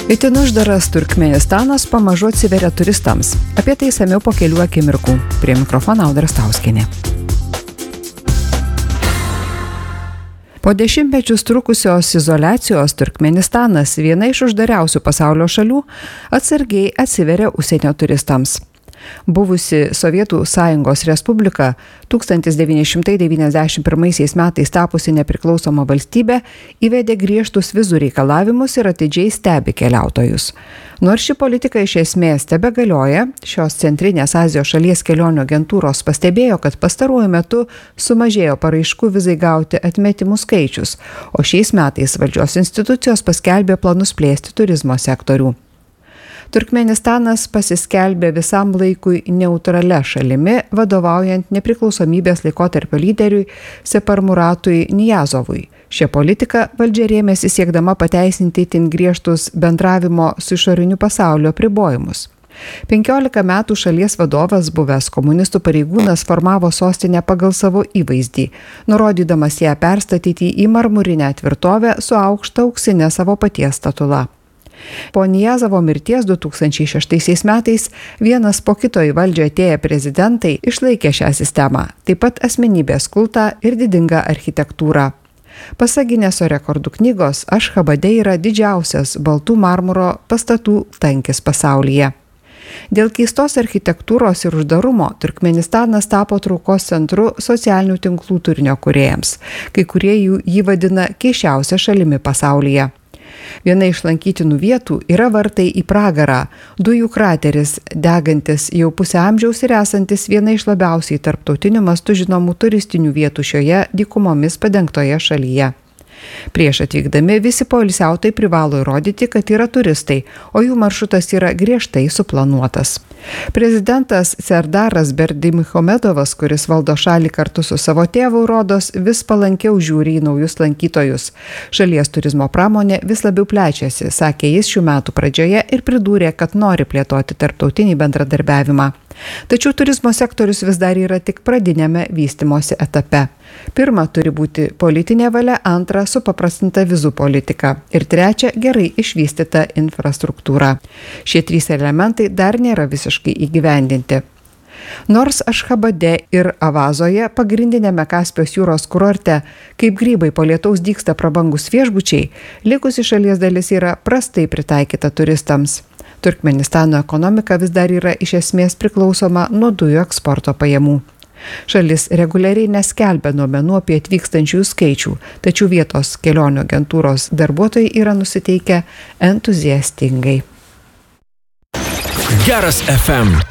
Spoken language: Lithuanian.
Itin uždaras Turkmėnistanas pamažu atsiveria turistams. Apie tai išsamiau po kelių akimirkų. Prie mikrofono Audra Stauskienė. Po dešimtmečius trukusios izoliacijos Turkmėnistanas, viena iš uždariausių pasaulio šalių, atsargiai atsiveria užsienio turistams. Buvusi Sovietų Sąjungos Respublika 1991 metais tapusi nepriklausoma valstybė įvedė griežtus vizų reikalavimus ir atidžiai stebi keliautojus. Nors ši politika iš esmės tebegalioja, šios Centrinės Azijos šalies kelionių agentūros pastebėjo, kad pastaruoju metu sumažėjo paraiškų vizai gauti atmetimų skaičius, o šiais metais valdžios institucijos paskelbė planus plėsti turizmo sektorių. Turkmėnistanas pasiskelbė visam laikui neutralia šalimi, vadovaujant nepriklausomybės laikotarpio lyderiui Separmuratui Niyazovui. Šią politiką valdžia rėmėsi siekdama pateisinti itin griežtus bendravimo su išoriniu pasauliu apribojimus. 15 metų šalies vadovas, buvęs komunistų pareigūnas, formavo sostinę pagal savo įvaizdį, nurodydamas ją perstatyti į marmurinę tvirtovę su aukšta auksinė savo paties statula. Po Nijazovo mirties 2006 metais vienas po kito į valdžią atėję prezidentai išlaikė šią sistemą, taip pat asmenybės kultą ir didingą architektūrą. Pasak Gineso rekordų knygos, Ašchabade yra didžiausias baltų marmuro pastatų tankis pasaulyje. Dėl keistos architektūros ir uždarumo Turkmėnistanas tapo traukos centru socialinių tinklų turinio kūrėjams, kai kurie jį vadina keisčiausia šalimi pasaulyje. Viena iš lankytinų vietų yra vartai į pragarą, dujų krateris, degantis jau pusę amžiaus ir esantis viena iš labiausiai tarptautiniu mastu žinomų turistinių vietų šioje dykumomis padengtoje šalyje. Prieš atvykdami visi poilsiautojai privalo įrodyti, kad yra turistai, o jų maršrutas yra griežtai suplanuotas. Prezidentas Serdaras Berdimuhamedovas, kuris valdo šalį kartu su savo tėvu, rodos vis palankiau žiūri į naujus lankytojus. Šalies turizmo pramonė vis labiau plečiasi, sakė jis šių metų pradžioje ir pridūrė, kad nori plėtoti tarptautinį bendradarbiavimą. Tačiau turizmo sektorius vis dar yra tik pradinėme vystymosi etape. Pirma, turi būti politinė valia, antra, supaprastinta vizų politika ir trečia, gerai išvystyta infrastruktūra. Šie trys elementai dar nėra visiškai įgyvendinti. Nors Ašchabade ir Avazoje, pagrindinėme Kaspijos jūros kurorte, kaip grybai po lietaus dygsta prabangus viešbučiai, likusi šalies dalis yra prastai pritaikyta turistams. Turkmėnistano ekonomika vis dar yra iš esmės priklausoma nuo dujų eksporto pajamų. Šalis reguliariai neskelbia duomenų apie atvykstančiųjų skaičių, tačiau vietos kelionių agentūros darbuotojai yra nusiteikę entuziastingai. Geras FM.